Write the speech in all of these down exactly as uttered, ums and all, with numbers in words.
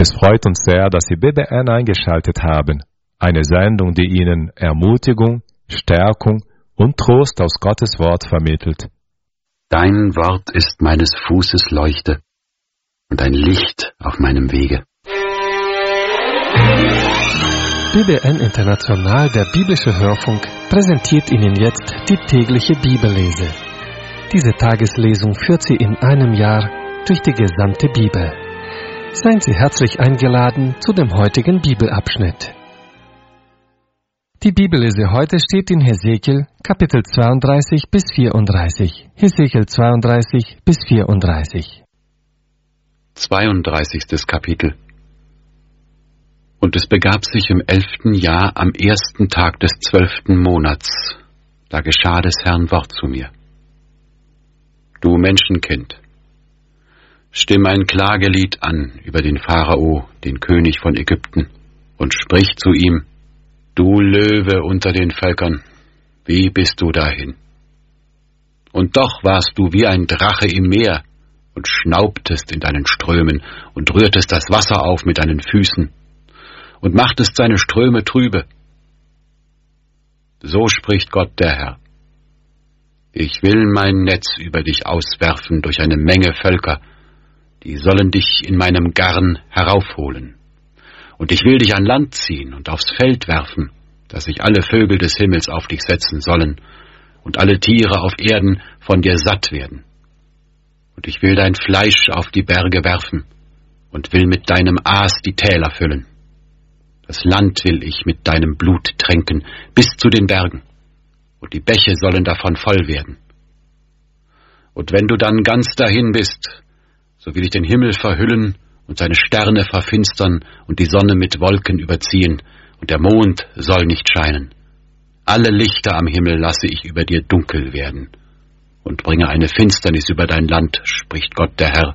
Es freut uns sehr, dass Sie B B N eingeschaltet haben. Eine Sendung, die Ihnen Ermutigung, Stärkung und Trost aus Gottes Wort vermittelt. Dein Wort ist meines Fußes Leuchte und ein Licht auf meinem Wege. B B N International, der biblische Hörfunk, präsentiert Ihnen jetzt die tägliche Bibellese. Diese Tageslesung führt Sie in einem Jahr durch die gesamte Bibel. Seien Sie herzlich eingeladen zu dem heutigen Bibelabschnitt. Die Bibellese heute steht in Hesekiel, Kapitel zweiunddreißig bis vierunddreißig. Hesekiel zweiunddreißig bis vierunddreißig. zweiunddreißigstes Kapitel. Und es begab sich im elften Jahr am ersten Tag des zwölften Monats, da geschah des Herrn Wort zu mir. Du Menschenkind, stimm ein Klagelied an über den Pharao, den König von Ägypten, und sprich zu ihm: Du Löwe unter den Völkern, wie bist du dahin? Und doch warst du wie ein Drache im Meer und schnaubtest in deinen Strömen und rührtest das Wasser auf mit deinen Füßen und machtest seine Ströme trübe. So spricht Gott der Herr: Ich will mein Netz über dich auswerfen durch eine Menge Völker, die sollen dich in meinem Garn heraufholen. Und ich will dich an Land ziehen und aufs Feld werfen, dass sich alle Vögel des Himmels auf dich setzen sollen und alle Tiere auf Erden von dir satt werden. Und ich will dein Fleisch auf die Berge werfen und will mit deinem Aas die Täler füllen. Das Land will ich mit deinem Blut tränken bis zu den Bergen, und die Bäche sollen davon voll werden. Und wenn du dann ganz dahin bist, so will ich den Himmel verhüllen und seine Sterne verfinstern und die Sonne mit Wolken überziehen, und der Mond soll nicht scheinen. Alle Lichter am Himmel lasse ich über dir dunkel werden und bringe eine Finsternis über dein Land, spricht Gott der Herr.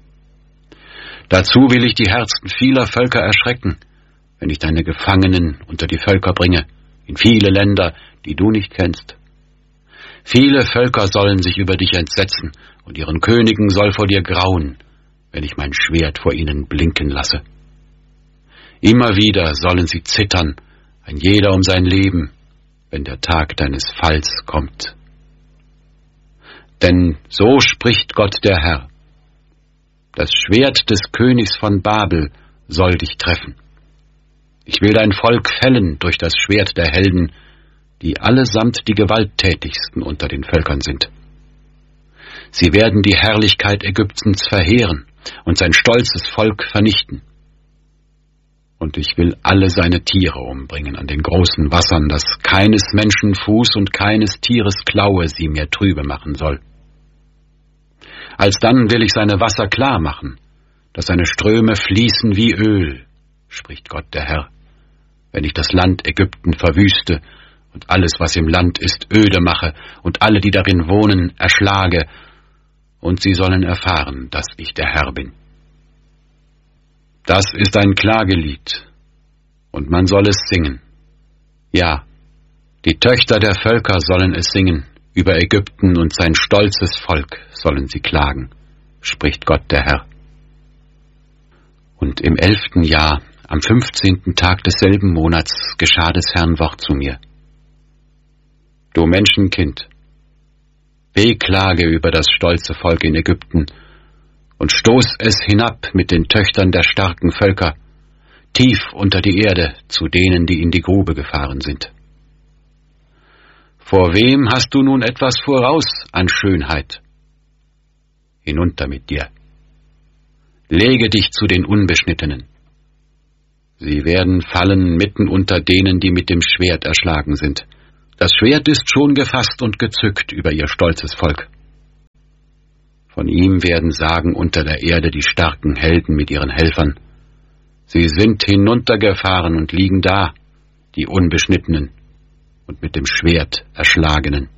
Dazu will ich die Herzen vieler Völker erschrecken, wenn ich deine Gefangenen unter die Völker bringe, in viele Länder, die du nicht kennst. Viele Völker sollen sich über dich entsetzen, und ihren Königen soll vor dir grauen, wenn ich mein Schwert vor ihnen blinken lasse. Immer wieder sollen sie zittern, ein jeder um sein Leben, wenn der Tag deines Falls kommt. Denn so spricht Gott der Herr: Das Schwert des Königs von Babel soll dich treffen. Ich will dein Volk fällen durch das Schwert der Helden, die allesamt die gewalttätigsten unter den Völkern sind. Sie werden die Herrlichkeit Ägyptens verheeren und sein stolzes Volk vernichten. Und ich will alle seine Tiere umbringen an den großen Wassern, dass keines Menschen Fuß und keines Tieres Klaue sie mir trübe machen soll. Alsdann will ich seine Wasser klar machen, dass seine Ströme fließen wie Öl, spricht Gott der Herr, wenn ich das Land Ägypten verwüste und alles, was im Land ist, öde mache und alle, die darin wohnen, erschlage, und sie sollen erfahren, dass ich der Herr bin. Das ist ein Klagelied, und man soll es singen. Ja, die Töchter der Völker sollen es singen, über Ägypten und sein stolzes Volk sollen sie klagen, spricht Gott der Herr. Und im elften Jahr, am fünfzehnten Tag desselben Monats, geschah des Herrn Wort zu mir. Du Menschenkind, beklage über das stolze Volk in Ägypten und stoß es hinab mit den Töchtern der starken Völker, tief unter die Erde zu denen, die in die Grube gefahren sind. Vor wem hast du nun etwas voraus an Schönheit? Hinunter mit dir. Lege dich zu den Unbeschnittenen. Sie werden fallen mitten unter denen, die mit dem Schwert erschlagen sind. Das Schwert ist schon gefasst und gezückt über ihr stolzes Volk. Von ihm werden sagen unter der Erde die starken Helden mit ihren Helfern: Sie sind hinuntergefahren und liegen da, die Unbeschnittenen und mit dem Schwert Erschlagenen.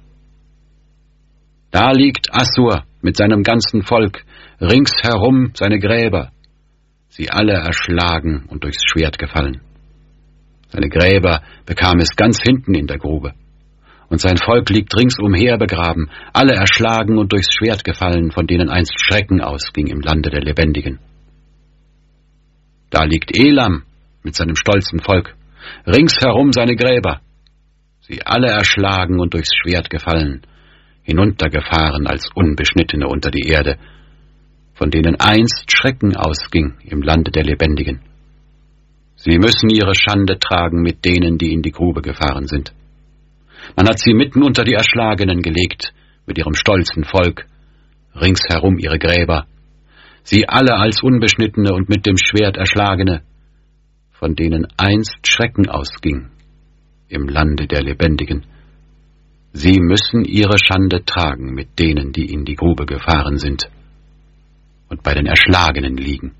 Da liegt Assur mit seinem ganzen Volk, ringsherum seine Gräber, sie alle erschlagen und durchs Schwert gefallen. Seine Gräber bekam es ganz hinten in der Grube, und sein Volk liegt ringsumher begraben, alle erschlagen und durchs Schwert gefallen, von denen einst Schrecken ausging im Lande der Lebendigen. Da liegt Elam mit seinem stolzen Volk, ringsherum seine Gräber, sie alle erschlagen und durchs Schwert gefallen, hinuntergefahren als Unbeschnittene unter die Erde, von denen einst Schrecken ausging im Lande der Lebendigen. Sie müssen ihre Schande tragen mit denen, die in die Grube gefahren sind. Man hat sie mitten unter die Erschlagenen gelegt, mit ihrem stolzen Volk, ringsherum ihre Gräber, sie alle als Unbeschnittene und mit dem Schwert Erschlagene, von denen einst Schrecken ausging im Lande der Lebendigen. Sie müssen ihre Schande tragen mit denen, die in die Grube gefahren sind und bei den Erschlagenen liegen.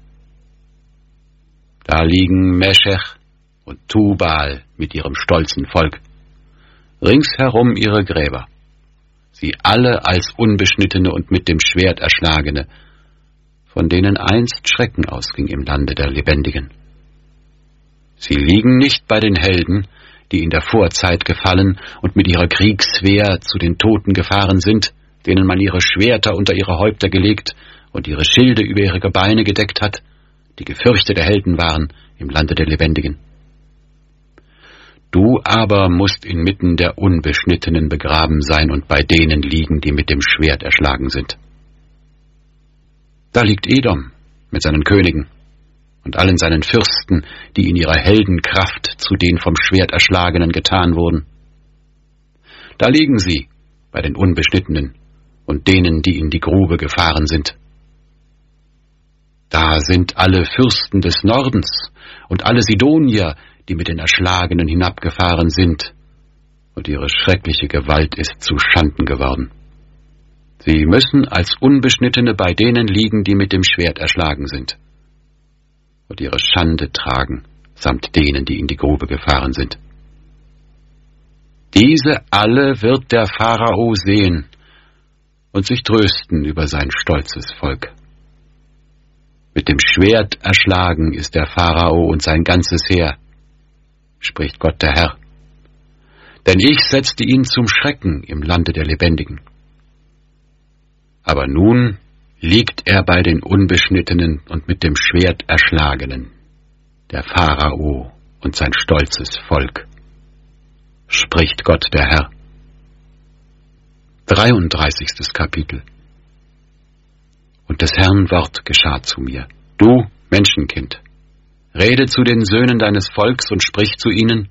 Da liegen Meschech und Tubal mit ihrem stolzen Volk, ringsherum ihre Gräber, sie alle als Unbeschnittene und mit dem Schwert Erschlagene, von denen einst Schrecken ausging im Lande der Lebendigen. Sie liegen nicht bei den Helden, die in der Vorzeit gefallen und mit ihrer Kriegswehr zu den Toten gefahren sind, denen man ihre Schwerter unter ihre Häupter gelegt und ihre Schilde über ihre Gebeine gedeckt hat, die gefürchtete Helden waren im Lande der Lebendigen. Du aber musst inmitten der Unbeschnittenen begraben sein und bei denen liegen, die mit dem Schwert erschlagen sind. Da liegt Edom mit seinen Königen und allen seinen Fürsten, die in ihrer Heldenkraft zu den vom Schwert Erschlagenen getan wurden. Da liegen sie bei den Unbeschnittenen und denen, die in die Grube gefahren sind. Da sind alle Fürsten des Nordens und alle Sidonier, die mit den Erschlagenen hinabgefahren sind, und ihre schreckliche Gewalt ist zu Schanden geworden. Sie müssen als Unbeschnittene bei denen liegen, die mit dem Schwert erschlagen sind, und ihre Schande tragen, samt denen, die in die Grube gefahren sind. Diese alle wird der Pharao sehen und sich trösten über sein stolzes Volk. Mit dem Schwert erschlagen ist der Pharao und sein ganzes Heer, spricht Gott der Herr. Denn ich setzte ihn zum Schrecken im Lande der Lebendigen. Aber nun liegt er bei den Unbeschnittenen und mit dem Schwert Erschlagenen, der Pharao und sein stolzes Volk, spricht Gott der Herr. dreiunddreißigstes Kapitel. Und des Herrn Wort geschah zu mir: Du, Menschenkind, rede zu den Söhnen deines Volks und sprich zu ihnen: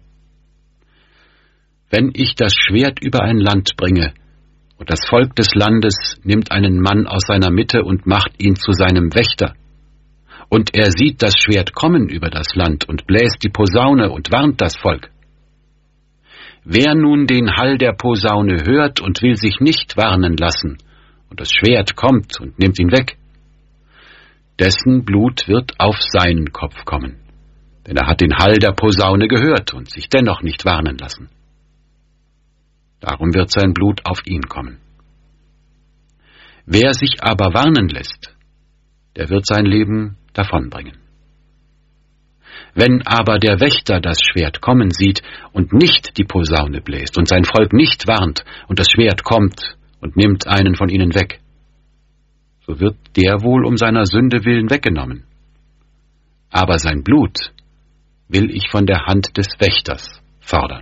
Wenn ich das Schwert über ein Land bringe, und das Volk des Landes nimmt einen Mann aus seiner Mitte und macht ihn zu seinem Wächter, und er sieht das Schwert kommen über das Land und bläst die Posaune und warnt das Volk. Wer nun den Hall der Posaune hört und will sich nicht warnen lassen, und das Schwert kommt und nimmt ihn weg, dessen Blut wird auf seinen Kopf kommen, denn er hat den Hall der Posaune gehört und sich dennoch nicht warnen lassen. Darum wird sein Blut auf ihn kommen. Wer sich aber warnen lässt, der wird sein Leben davonbringen. Wenn aber der Wächter das Schwert kommen sieht und nicht die Posaune bläst und sein Volk nicht warnt und das Schwert kommt und nimmt einen von ihnen weg, so wird der wohl um seiner Sünde willen weggenommen. Aber sein Blut will ich von der Hand des Wächters fordern.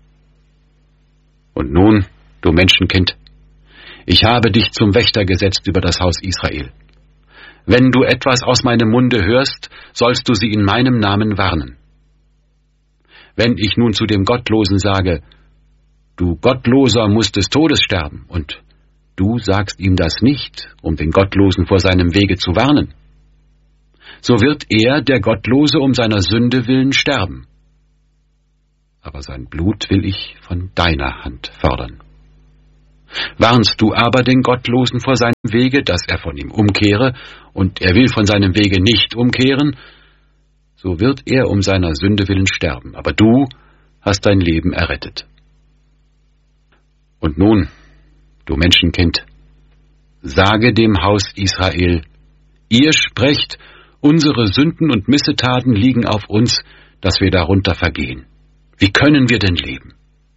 Und nun, du Menschenkind, ich habe dich zum Wächter gesetzt über das Haus Israel. Wenn du etwas aus meinem Munde hörst, sollst du sie in meinem Namen warnen. Wenn ich nun zu dem Gottlosen sage: Du Gottloser musst des Todes sterben, und du sagst ihm das nicht, um den Gottlosen vor seinem Wege zu warnen, so wird er, der Gottlose, um seiner Sünde willen sterben. Aber sein Blut will ich von deiner Hand fordern. Warnst du aber den Gottlosen vor seinem Wege, dass er von ihm umkehre, und er will von seinem Wege nicht umkehren, so wird er um seiner Sünde willen sterben, aber du hast dein Leben errettet. Und nun, du Menschenkind, sage dem Haus Israel: Ihr sprecht, unsere Sünden und Missetaten liegen auf uns, dass wir darunter vergehen. Wie können wir denn leben?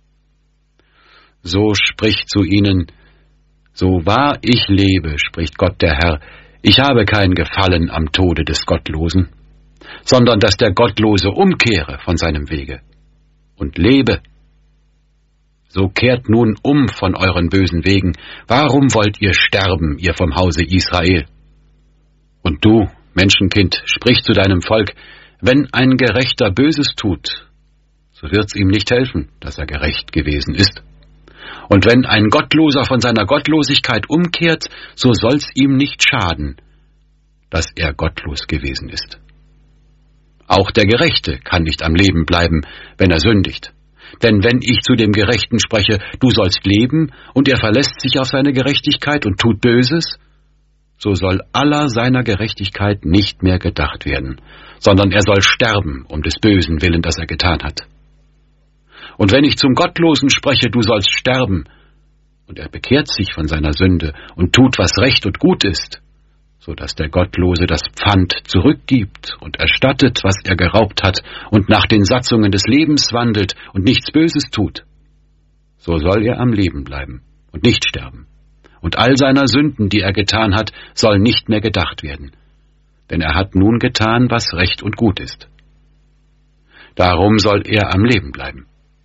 So spricht zu ihnen: So wahr ich lebe, spricht Gott der Herr, ich habe kein Gefallen am Tode des Gottlosen. sondern dass der Gottlose umkehre von seinem Wege und lebe. So kehrt nun um von euren bösen Wegen. Warum wollt ihr sterben, ihr vom Hause Israel? Und du, Menschenkind, sprich zu deinem Volk, wenn ein Gerechter Böses tut, so wird's ihm nicht helfen, dass er gerecht gewesen ist. Und wenn ein Gottloser von seiner Gottlosigkeit umkehrt, so soll's ihm nicht schaden, dass er gottlos gewesen ist. Auch der Gerechte kann nicht am Leben bleiben, wenn er sündigt. Denn wenn ich zu dem Gerechten spreche, du sollst leben, und er verlässt sich auf seine Gerechtigkeit und tut Böses, so soll aller seiner Gerechtigkeit nicht mehr gedacht werden, sondern er soll sterben um des Bösen willen, das er getan hat. Und wenn ich zum Gottlosen spreche, du sollst sterben, und er bekehrt sich von seiner Sünde und tut, was recht und gut ist, so dass der Gottlose das Pfand zurückgibt und erstattet, was er geraubt hat, und nach den Satzungen des Lebens wandelt und nichts Böses tut, so soll er am Leben bleiben und nicht sterben. Und all seiner Sünden, die er getan hat, soll nicht mehr gedacht werden. Denn er hat nun getan, was recht und gut ist. Darum soll er am Leben bleiben.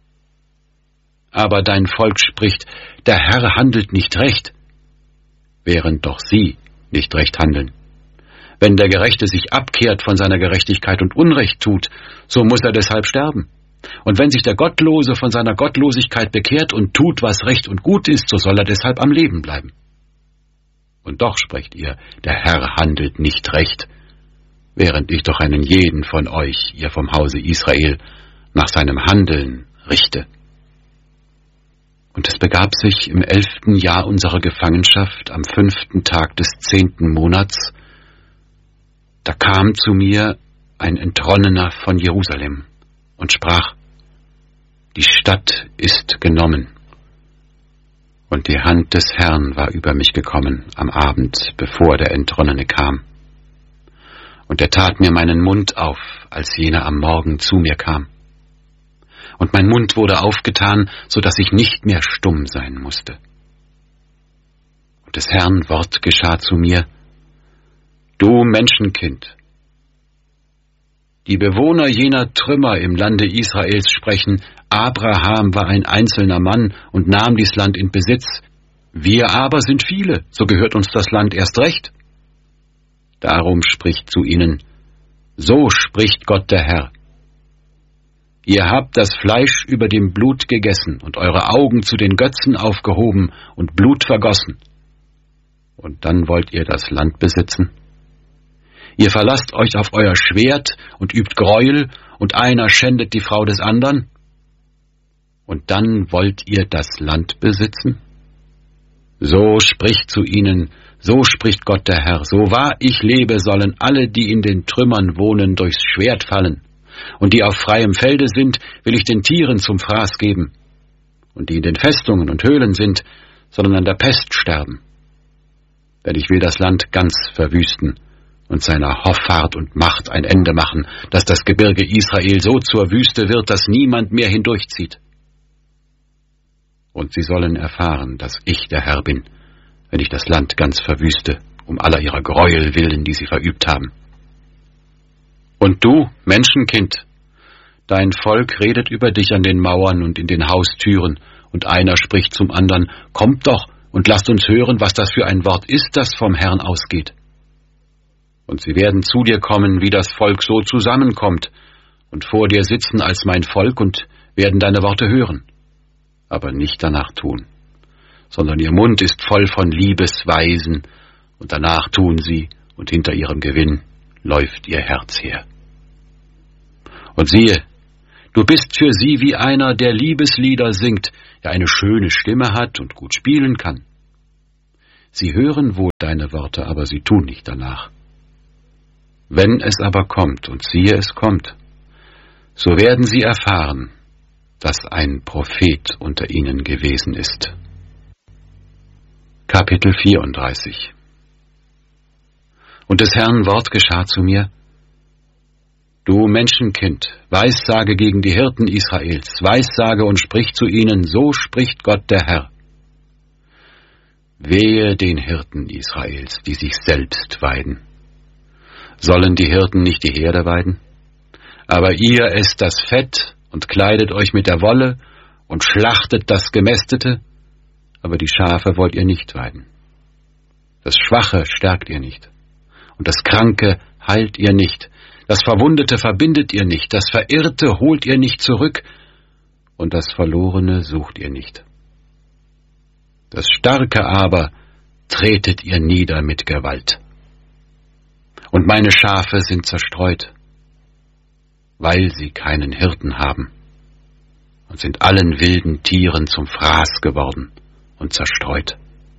Aber dein Volk spricht, der Herr handelt nicht recht, während doch sie nicht recht handeln. Wenn der Gerechte sich abkehrt von seiner Gerechtigkeit und Unrecht tut, so muss er deshalb sterben. Und wenn sich der Gottlose von seiner Gottlosigkeit bekehrt und tut, was recht und gut ist, so soll er deshalb am Leben bleiben. Und doch sprecht ihr, der Herr handelt nicht recht, während ich doch einen jeden von euch, ihr vom Hause Israel, nach seinem Handeln richte. Und es begab sich im elften Jahr unserer Gefangenschaft, am fünften Tag des zehnten Monats, da kam zu mir ein Entronnener von Jerusalem und sprach, die Stadt ist genommen. Und die Hand des Herrn war über mich gekommen am Abend, bevor der Entronnene kam. Und er tat mir meinen Mund auf, als jener am Morgen zu mir kam. Und mein Mund wurde aufgetan, so dass ich nicht mehr stumm sein musste. Und des Herrn Wort geschah zu mir, du Menschenkind, die Bewohner jener Trümmer im Lande Israels sprechen, Abraham war ein einzelner Mann und nahm dies Land in Besitz. Wir aber sind viele, so gehört uns das Land erst recht. Darum spricht zu ihnen, so spricht Gott der Herr. Ihr habt das Fleisch über dem Blut gegessen und eure Augen zu den Götzen aufgehoben und Blut vergossen. Und dann wollt ihr das Land besitzen? Ihr verlasst euch auf euer Schwert und übt Gräuel, und einer schändet die Frau des andern? Und dann wollt ihr das Land besitzen? So spricht zu ihnen, so spricht Gott der Herr, so wahr ich lebe, sollen alle, die in den Trümmern wohnen, durchs Schwert fallen. Und die auf freiem Felde sind, will ich den Tieren zum Fraß geben. Und die in den Festungen und Höhlen sind, sollen an der Pest sterben. Denn ich will das Land ganz verwüsten und seiner Hoffart und Macht ein Ende machen, dass das Gebirge Israel so zur Wüste wird, dass niemand mehr hindurchzieht. Und sie sollen erfahren, dass ich der Herr bin, wenn ich das Land ganz verwüste, um aller ihrer Gräuel willen, die sie verübt haben. Und du, Menschenkind, dein Volk redet über dich an den Mauern und in den Haustüren, und einer spricht zum anderen, kommt doch und lasst uns hören, was das für ein Wort ist, das vom Herrn ausgeht. Und sie werden zu dir kommen, wie das Volk so zusammenkommt, und vor dir sitzen als mein Volk und werden deine Worte hören, aber nicht danach tun, sondern ihr Mund ist voll von Liebesweisen, und danach tun sie, und hinter ihrem Gewinn läuft ihr Herz her. Und siehe, du bist für sie wie einer, der Liebeslieder singt, der eine schöne Stimme hat und gut spielen kann. Sie hören wohl deine Worte, aber sie tun nicht danach. Wenn es aber kommt, und siehe, es kommt, so werden sie erfahren, dass ein Prophet unter ihnen gewesen ist. Kapitel vierunddreißig. Und des Herrn Wort geschah zu mir, du Menschenkind, weissage gegen die Hirten Israels, weissage und sprich zu ihnen, so spricht Gott der Herr. Wehe den Hirten Israels, die sich selbst weiden. Sollen die Hirten nicht die Herde weiden? Aber ihr esst das Fett und kleidet euch mit der Wolle und schlachtet das Gemästete, aber die Schafe wollt ihr nicht weiden. Das Schwache stärkt ihr nicht, und das Kranke heilt ihr nicht, das Verwundete verbindet ihr nicht, das Verirrte holt ihr nicht zurück, und das Verlorene sucht ihr nicht. Das Starke aber tretet ihr nieder mit Gewalt. Und meine Schafe sind zerstreut, weil sie keinen Hirten haben, und sind allen wilden Tieren zum Fraß geworden und zerstreut.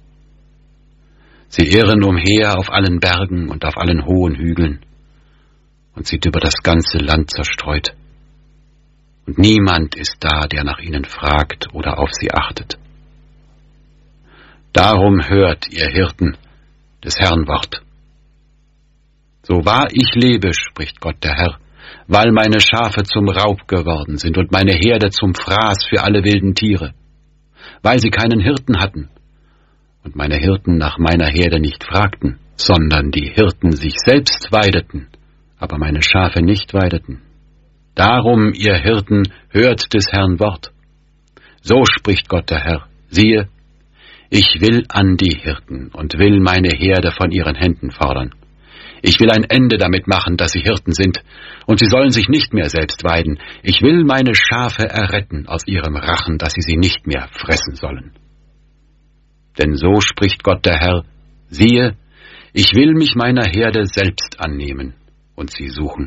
Sie irren umher auf allen Bergen und auf allen hohen Hügeln und sind über das ganze Land zerstreut. Und niemand ist da, der nach ihnen fragt oder auf sie achtet. Darum hört, ihr Hirten, des Herrn Wort. So wahr ich lebe, spricht Gott der Herr, weil meine Schafe zum Raub geworden sind und meine Herde zum Fraß für alle wilden Tiere, weil sie keinen Hirten hatten und meine Hirten nach meiner Herde nicht fragten, sondern die Hirten sich selbst weideten, aber meine Schafe nicht weideten. Darum, ihr Hirten, hört des Herrn Wort. So spricht Gott der Herr, siehe, ich will an die Hirten und will meine Herde von ihren Händen fordern. Ich will ein Ende damit machen, dass sie Hirten sind, und sie sollen sich nicht mehr selbst weiden. Ich will meine Schafe erretten aus ihrem Rachen, dass sie sie nicht mehr fressen sollen. Denn so spricht Gott der Herr, siehe, ich will mich meiner Herde selbst annehmen und sie suchen.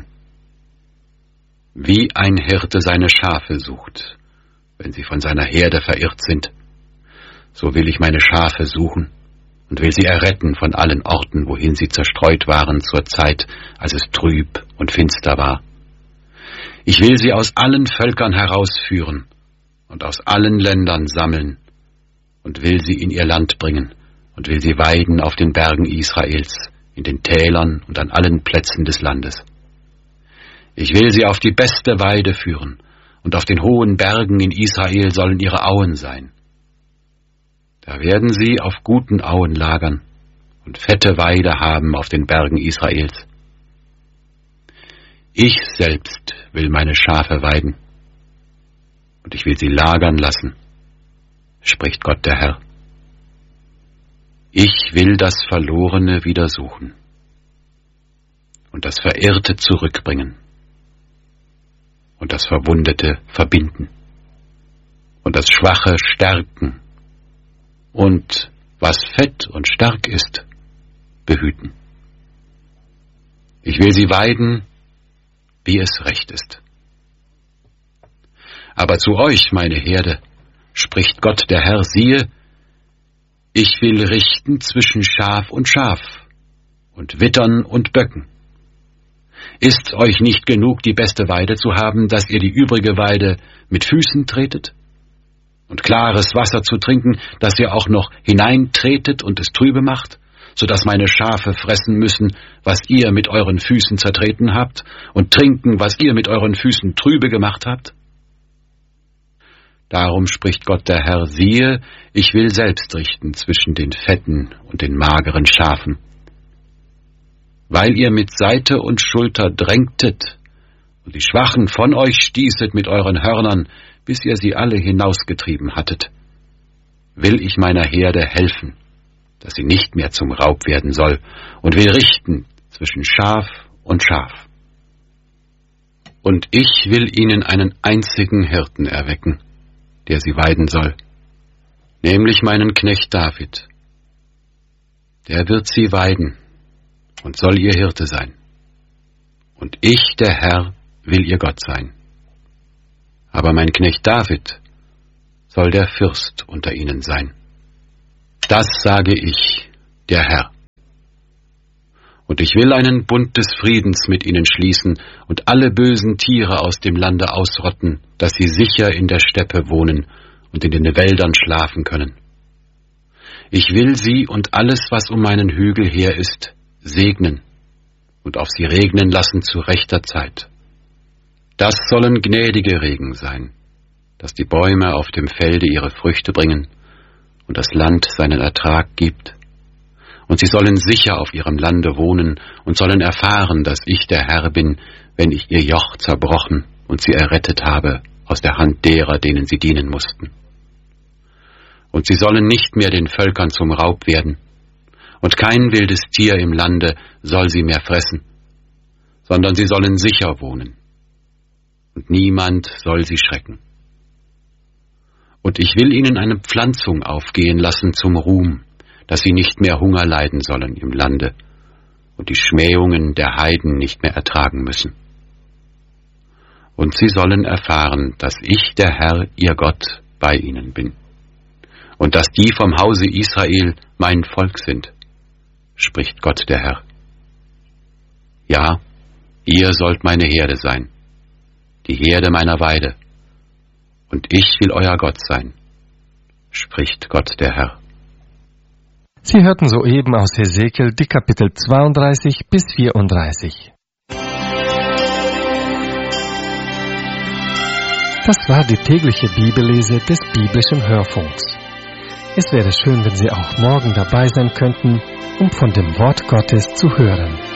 Wie ein Hirte seine Schafe sucht, wenn sie von seiner Herde verirrt sind, so will ich meine Schafe suchen und will sie erretten von allen Orten, wohin sie zerstreut waren zur Zeit, als es trüb und finster war. Ich will sie aus allen Völkern herausführen und aus allen Ländern sammeln und will sie in ihr Land bringen und will sie weiden auf den Bergen Israels, in den Tälern und an allen Plätzen des Landes. Ich will sie auf die beste Weide führen, und auf den hohen Bergen in Israel sollen ihre Auen sein. Da werden sie auf guten Auen lagern und fette Weide haben auf den Bergen Israels. Ich selbst will meine Schafe weiden, und ich will sie lagern lassen, spricht Gott der Herr. Ich will das Verlorene wieder suchen und das Verirrte zurückbringen und das Verwundete verbinden und das Schwache stärken und was fett und stark ist, behüten. Ich will sie weiden, wie es recht ist. Aber zu euch, meine Herde, spricht Gott der Herr, siehe, ich will richten zwischen Schaf und Schaf und Wittern und Böcken. Ist's euch nicht genug, die beste Weide zu haben, dass ihr die übrige Weide mit Füßen tretet? Und klares Wasser zu trinken, dass ihr auch noch hineintretet und es trübe macht, so dass meine Schafe fressen müssen, was ihr mit euren Füßen zertreten habt, und trinken, was ihr mit euren Füßen trübe gemacht habt? Darum spricht Gott der Herr, siehe, ich will selbst richten zwischen den fetten und den mageren Schafen. Weil ihr mit Seite und Schulter drängtet und die Schwachen von euch stießet mit euren Hörnern, bis ihr sie alle hinausgetrieben hattet, will ich meiner Herde helfen, dass sie nicht mehr zum Raub werden soll, und will richten zwischen Schaf und Schaf. Und ich will ihnen einen einzigen Hirten erwecken, der sie weiden soll, nämlich meinen Knecht David. Der wird sie weiden und soll ihr Hirte sein. Und ich, der Herr, will ihr Gott sein. Aber mein Knecht David soll der Fürst unter ihnen sein. Das sage ich, der Herr. Und ich will einen Bund des Friedens mit ihnen schließen und alle bösen Tiere aus dem Lande ausrotten, dass sie sicher in der Steppe wohnen und in den Wäldern schlafen können. Ich will sie und alles, was um meinen Hügel her ist, segnen und auf sie regnen lassen zu rechter Zeit. Das sollen gnädige Regen sein, dass die Bäume auf dem Felde ihre Früchte bringen und das Land seinen Ertrag gibt Und sie sollen sicher auf ihrem Lande wohnen und sollen erfahren, dass ich der Herr bin, wenn ich ihr Joch zerbrochen und sie errettet habe aus der Hand derer, denen sie dienen mussten. Und sie sollen nicht mehr den Völkern zum Raub werden, und kein wildes Tier im Lande soll sie mehr fressen, sondern sie sollen sicher wohnen, und niemand soll sie schrecken. Und ich will ihnen eine Pflanzung aufgehen lassen zum Ruhm, dass sie nicht mehr Hunger leiden sollen im Lande und die Schmähungen der Heiden nicht mehr ertragen müssen. Und sie sollen erfahren, dass ich, der Herr, ihr Gott, bei ihnen bin, und dass die vom Hause Israel mein Volk sind, spricht Gott der Herr. Ja, ihr sollt meine Herde sein, die Herde meiner Weide, und ich will euer Gott sein, spricht Gott der Herr. Sie hörten soeben aus Hesekiel die Kapitel zweiunddreißig bis vierunddreißig. Das war die tägliche Bibellese des biblischen Hörfunks. Es wäre schön, wenn Sie auch morgen dabei sein könnten, um von dem Wort Gottes zu hören.